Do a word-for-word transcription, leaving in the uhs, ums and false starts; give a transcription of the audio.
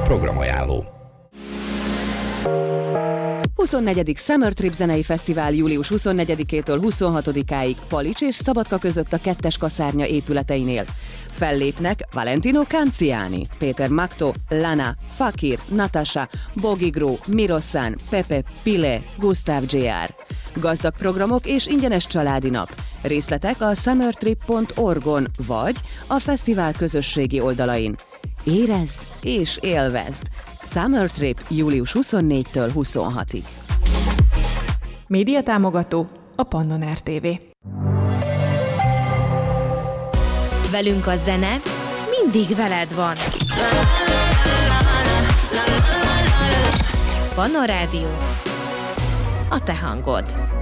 programajánló. huszonnegyedik Summer Trip zenei fesztivál július huszonnegyedikétől huszonhatodikáig Palics és Szabadka között a Kettes Kaszárnya épületeinél. Fellépnek Valentino Canciani, Péter Magto, Lana, Fakir, Natasha, Bogi Gro, Miroszán, Pepe, Pile, Gustav jé er. Gazdag programok és ingyenes családi nap. Részletek a summertrip pont org-on vagy a fesztivál közösségi oldalain. Érezd és élvezd! Summer Trip július huszonnégytől huszonhatig. Média támogató a Pannon er té vé. Velünk a zene mindig veled van. Pannon Rádió, a te hangod.